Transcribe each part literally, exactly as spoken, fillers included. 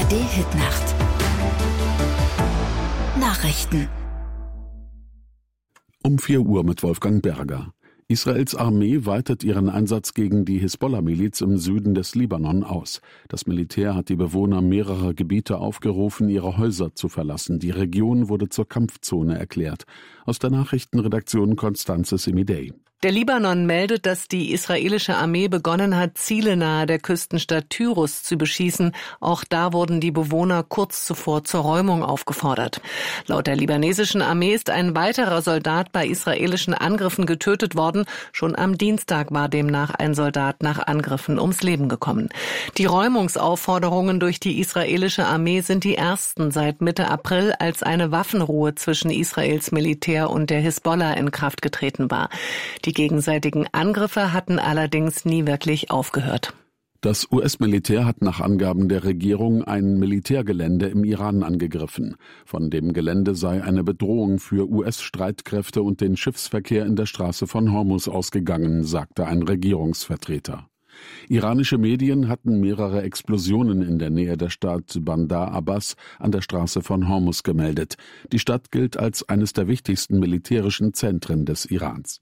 R D-Hitnacht. Nachrichten. Um vier Uhr mit Wolfgang Berger. Israels Armee weitet ihren Einsatz gegen die Hisbollah-Miliz im Süden des Libanon aus. Das Militär hat die Bewohner mehrerer Gebiete aufgerufen, ihre Häuser zu verlassen. Die Region wurde zur Kampfzone erklärt. Aus der Nachrichtenredaktion Konstanze Semidey. Der Libanon meldet, dass die israelische Armee begonnen hat, Ziele nahe der Küstenstadt Tyrus zu beschießen. Auch da wurden die Bewohner kurz zuvor zur Räumung aufgefordert. Laut der libanesischen Armee ist ein weiterer Soldat bei israelischen Angriffen getötet worden. Schon am Dienstag war demnach ein Soldat nach Angriffen ums Leben gekommen. Die Räumungsaufforderungen durch die israelische Armee sind die ersten seit Mitte April, als eine Waffenruhe zwischen Israels Militär und der Hisbollah in Kraft getreten war. Die gegenseitigen Angriffe hatten allerdings nie wirklich aufgehört. Das U S-Militär hat nach Angaben der Regierung ein Militärgelände im Iran angegriffen. Von dem Gelände sei eine Bedrohung für U S-Streitkräfte und den Schiffsverkehr in der Straße von Hormuz ausgegangen, sagte ein Regierungsvertreter. Iranische Medien hatten mehrere Explosionen in der Nähe der Stadt Bandar Abbas an der Straße von Hormuz gemeldet. Die Stadt gilt als eines der wichtigsten militärischen Zentren des Irans.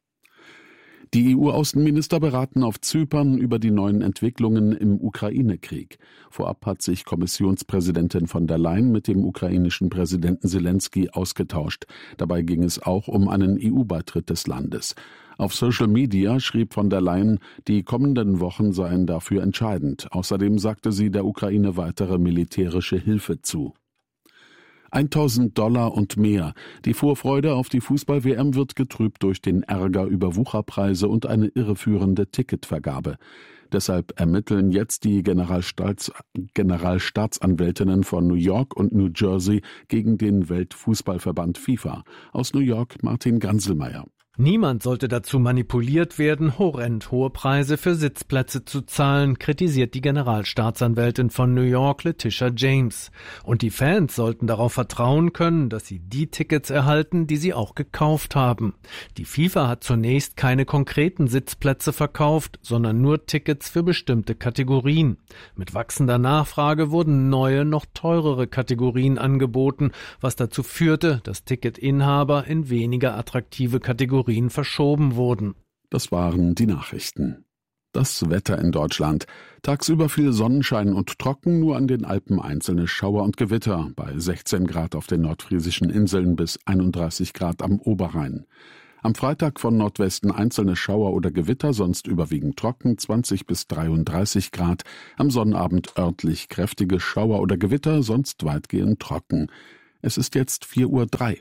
Die E U-Außenminister beraten auf Zypern über die neuen Entwicklungen im Ukraine-Krieg. Vorab hat sich Kommissionspräsidentin von der Leyen mit dem ukrainischen Präsidenten Selenskyj ausgetauscht. Dabei ging es auch um einen E U-Beitritt des Landes. Auf Social Media schrieb von der Leyen, die kommenden Wochen seien dafür entscheidend. Außerdem sagte sie der Ukraine weitere militärische Hilfe zu. tausend Dollar und mehr. Die Vorfreude auf die Fußball-W M wird getrübt durch den Ärger über Wucherpreise und eine irreführende Ticketvergabe. Deshalb ermitteln jetzt die Generalstaats- Generalstaatsanwältinnen von New York und New Jersey gegen den Weltfußballverband FIFA. Aus New York Martin Ganselmeier. Niemand sollte dazu manipuliert werden, horrend hohe Preise für Sitzplätze zu zahlen, kritisiert die Generalstaatsanwältin von New York, Letitia James. Und die Fans sollten darauf vertrauen können, dass sie die Tickets erhalten, die sie auch gekauft haben. Die FIFA hat zunächst keine konkreten Sitzplätze verkauft, sondern nur Tickets für bestimmte Kategorien. Mit wachsender Nachfrage wurden neue, noch teurere Kategorien angeboten, was dazu führte, dass Ticketinhaber in weniger attraktive Kategorien verschoben wurden. Das waren die Nachrichten. Das Wetter in Deutschland. Tagsüber viel Sonnenschein und trocken, nur an den Alpen einzelne Schauer und Gewitter. Bei sechzehn Grad auf den nordfriesischen Inseln bis einunddreißig Grad am Oberrhein. Am Freitag von Nordwesten einzelne Schauer oder Gewitter, sonst überwiegend trocken, zwanzig bis dreiunddreißig Grad. Am Sonnabend örtlich kräftige Schauer oder Gewitter, sonst weitgehend trocken. Es ist jetzt vier Uhr drei.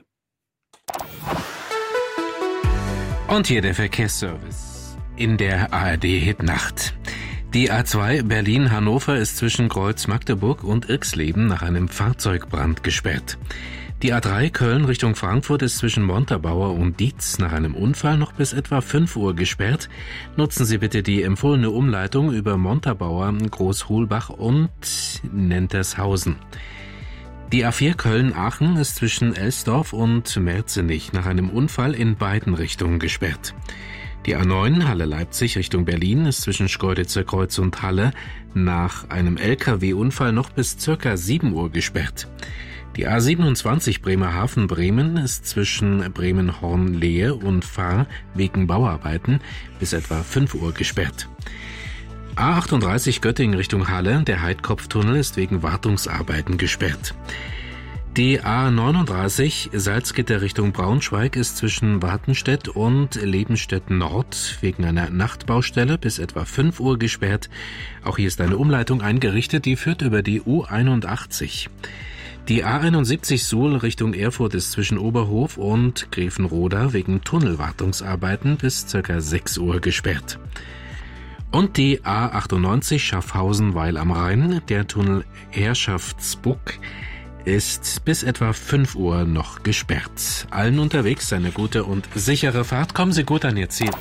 Und hier der Verkehrsservice in der A R D-Hitnacht. Die A zwei Berlin-Hannover ist zwischen Kreuz Magdeburg und Irxleben nach einem Fahrzeugbrand gesperrt. Die A drei Köln Richtung Frankfurt ist zwischen Montabaur und Dietz nach einem Unfall noch bis etwa fünf Uhr gesperrt. Nutzen Sie bitte die empfohlene Umleitung über Montabaur, Großhulbach und Nentershausen. Die A vier Köln-Aachen ist zwischen Elsdorf und Merzenich nach einem Unfall in beiden Richtungen gesperrt. Die A neun Halle-Leipzig Richtung Berlin ist zwischen Schkeuditzer Kreuz und Halle nach einem L K W-Unfall noch bis circa sieben Uhr gesperrt. Die A siebenundzwanzig Bremerhaven-Bremen ist zwischen Bremen-Hornlehe und Fahr wegen Bauarbeiten bis etwa fünf Uhr gesperrt. A achtunddreißig Göttingen Richtung Halle, der Heidkopftunnel ist wegen Wartungsarbeiten gesperrt. Die A neununddreißig Salzgitter Richtung Braunschweig ist zwischen Wartenstedt und Lebenstedt Nord wegen einer Nachtbaustelle bis etwa fünf Uhr gesperrt. Auch hier ist eine Umleitung eingerichtet, die führt über die U einundachtzig. Die A einundsiebzig Suhl Richtung Erfurt ist zwischen Oberhof und Grevenroda wegen Tunnelwartungsarbeiten bis ca. sechs Uhr gesperrt. Und die A achtundneunzig Schaffhausen-Weil am Rhein, der Tunnel Herrschaftsbuck, ist bis etwa fünf Uhr noch gesperrt. Allen unterwegs eine gute und sichere Fahrt. Kommen Sie gut an Ihr Ziel.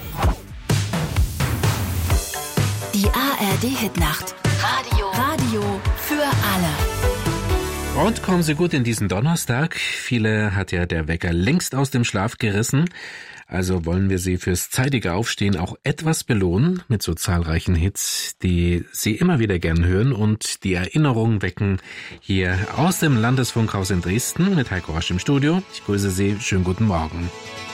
Die A R D-Hitnacht. Radio. Radio für alle. Und kommen Sie gut in diesen Donnerstag. Viele hat ja der Wecker längst aus dem Schlaf gerissen. Also wollen wir Sie fürs zeitige Aufstehen auch etwas belohnen mit so zahlreichen Hits, die Sie immer wieder gern hören und die Erinnerungen wecken. Hier aus dem Landesfunkhaus in Dresden mit Heiko Rasch im Studio. Ich grüße Sie. Schönen guten Morgen.